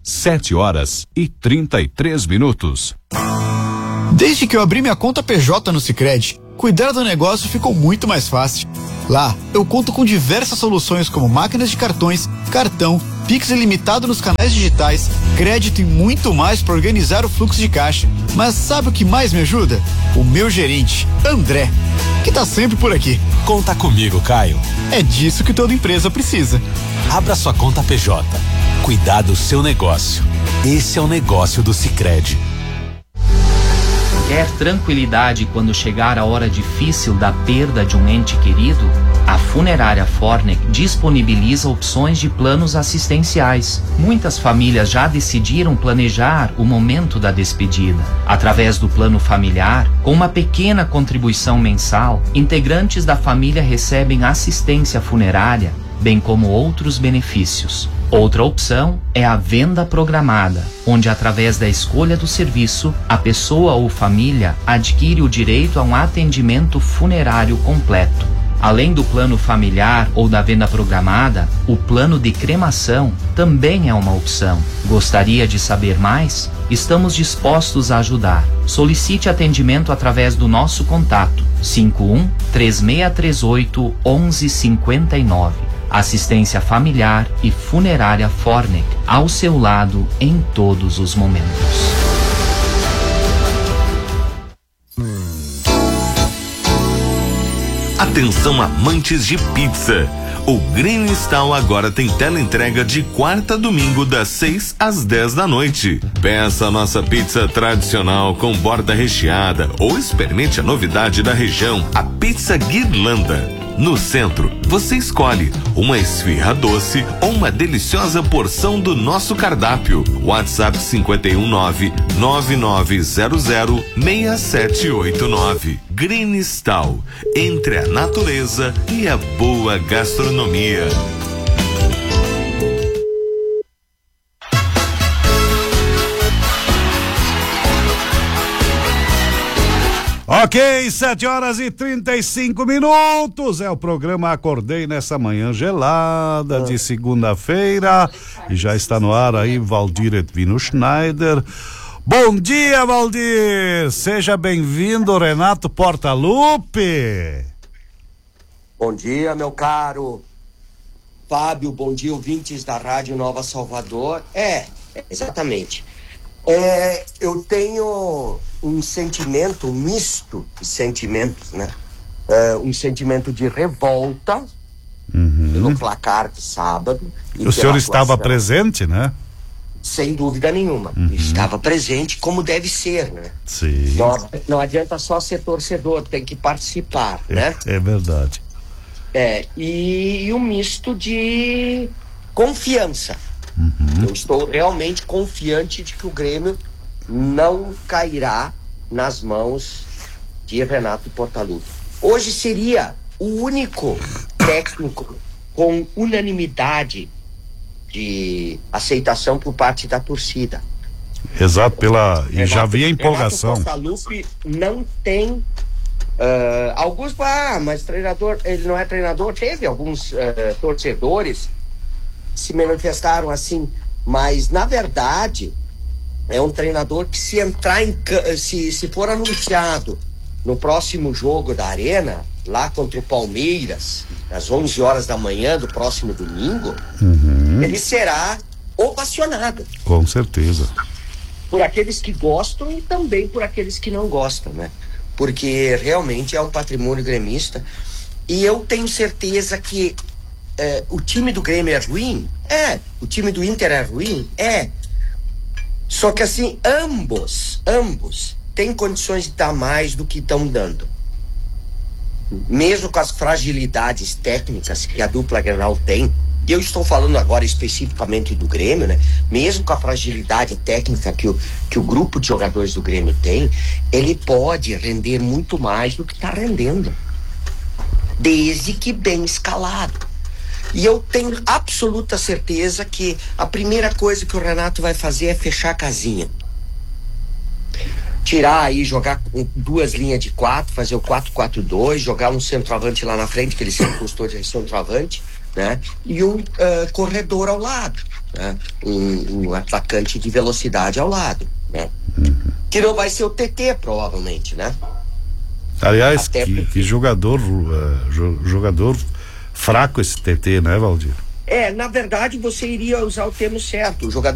7h33. Desde que eu abri minha conta PJ no Sicredi, cuidar do negócio ficou muito mais fácil. Lá, eu conto com diversas soluções como máquinas de cartões, cartão, Pix ilimitado nos canais digitais, crédito e muito mais para organizar o fluxo de caixa. Mas sabe o que mais me ajuda? O meu gerente, André, que tá sempre por aqui. Conta comigo, Caio. É disso que toda empresa precisa. Abra sua conta PJ. Cuidar do seu negócio. Esse é o negócio do Sicredi. Quer tranquilidade quando chegar a hora difícil da perda de um ente querido? A Funerária Fornec disponibiliza opções de planos assistenciais. Muitas famílias já decidiram planejar o momento da despedida. Através do plano familiar, com uma pequena contribuição mensal, integrantes da família recebem assistência funerária, bem como outros benefícios. Outra opção é a venda programada, onde através da escolha do serviço, a pessoa ou família adquire o direito a um atendimento funerário completo. Além do plano familiar ou da venda programada, o plano de cremação também é uma opção. Gostaria de saber mais? Estamos dispostos a ajudar. Solicite atendimento através do nosso contato 51-3638-1159. Assistência familiar e funerária Fornec, ao seu lado em todos os momentos. Atenção amantes de pizza. O Green Stall agora tem teleentrega de quarta a domingo das 6 às 10 da noite. Peça a nossa pizza tradicional com borda recheada ou experimente a novidade da região, a pizza Guirlanda. No centro, você escolhe uma esfirra doce ou uma deliciosa porção do nosso cardápio. WhatsApp 519-9900-6789. Green Stall, entre a natureza e a boa gastronomia. Ok, 7h35. É o programa Acordei nessa manhã gelada de segunda-feira. E já está no ar aí Valdir Edvino Schneider. Bom dia, Valdir! Seja bem-vindo, Renato Portaluppi. Bom dia, meu caro Fábio. Bom dia, ouvintes da Rádio Nova Salvador. Exatamente. Eu tenho um sentimento, um misto de sentimentos, né? Um sentimento de revolta pelo placar de sábado. O senhor estava presente, né? Sem dúvida nenhuma. Estava presente como deve ser, né? Sim. Não adianta só ser torcedor, tem que participar, né? É verdade. E um misto de confiança. Eu estou realmente confiante de que o Grêmio não cairá nas mãos de Renato Portaluppi. Hoje seria o único técnico com unanimidade de aceitação por parte da torcida. Exato, e já havia empolgação. Renato Portaluppi não tem alguns, mas treinador, ele não é treinador. Teve alguns torcedores se manifestaram assim, mas na verdade é um treinador que se entrar se for anunciado no próximo jogo da Arena, lá contra o Palmeiras, às 11 horas da manhã do próximo domingo, ele será ovacionado. Com certeza. Por aqueles que gostam e também por aqueles que não gostam, né? Porque realmente é um patrimônio gremista. E eu tenho certeza que o time do Grêmio é ruim? O time do Inter é ruim? Só que assim, ambos têm condições de dar mais do que estão dando. Mesmo com as fragilidades técnicas que a dupla Grenal tem, e eu estou falando agora especificamente do Grêmio, né? Mesmo com a fragilidade técnica que o grupo de jogadores do Grêmio tem, ele pode render muito mais do que está rendendo. Desde que bem escalado. E eu tenho absoluta certeza que a primeira coisa que o Renato vai fazer é fechar a casinha. Tirar aí, jogar com duas linhas de 4, fazer o 4-4-2, jogar um centroavante lá na frente, que ele sempre gostou de centroavante, né? E um corredor ao lado. né? Um atacante de velocidade ao lado, né? Que não vai ser o TT, provavelmente, né? Aliás, que jogador fraco esse TT, né, Valdir? Na verdade, você iria usar o termo certo. O jogador